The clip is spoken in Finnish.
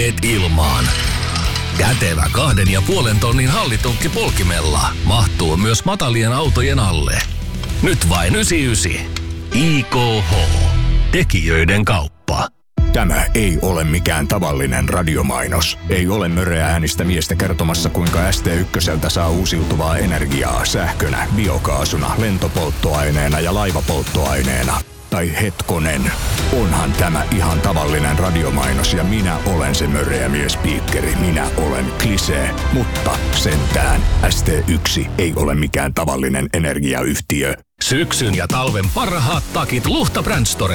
laitteet ilmaan. Kätevä 2,5 tonnin hallitunkki polkimella mahtuu myös matalien autojen alle. Nyt vain 99. IKH. Tekijöiden kauppa. Tämä ei ole mikään tavallinen radiomainos. Ei ole möreä äänistä miestä kertomassa, kuinka ST1 saa uusiutuvaa energiaa sähkönä, biokaasuna, lentopolttoaineena ja laivapolttoaineena. Tai hetkonen, onhan tämä ihan tavallinen radiomainos ja minä olen se möreä miespiikkeri. Minä olen Klisee, mutta sentään ST1 ei ole mikään tavallinen energiayhtiö. Syksyn ja talven parhaat takit Luhta Brand Store.